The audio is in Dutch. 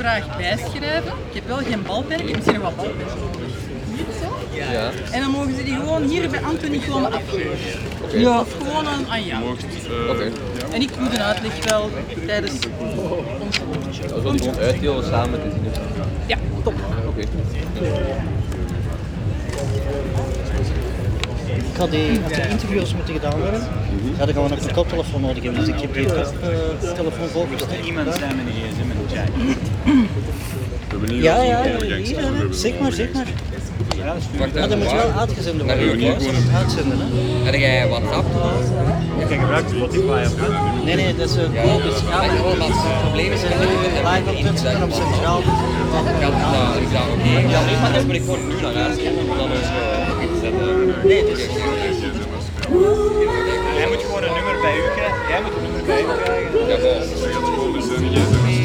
vraag bijschrijven. Ik heb wel geen balpen, ik heb misschien nog wat balpen nodig. Hier zo. Ja. En dan mogen ze die gewoon hier bij Anthony komen afgeven. Oké. Ja. Of gewoon aan jou. Oké. En ik doe de uitleg wel tijdens ons rondje. We zullen die gewoon uitdelen samen met de tieners. Ja, top. Oké. Ik had die interviews moeten gedaan hebben. Hadden gewoon nog een koptelefoon nodig hebben, dus ik heb die koptelefoon volgestopt. Iemand zijn met de gsm in de chat. We hebben niet Ja, zeg maar. Wacht Maar dat moet wel uitgezonden worden. Nee, Dat is uitzenden, hè? Heb jij WhatsApp? Je gebruikt Spotify of wat? Nee, dat is dus maar het probleem is dat live op het en op centraal. Ja, maar dan moet ik gewoon nu naar huis gaan en dan is zetten. Nee, dus Jij moet gewoon een nummer bij u krijgen. Jij moet een nummer bij u krijgen. Ja, gewoon de zin.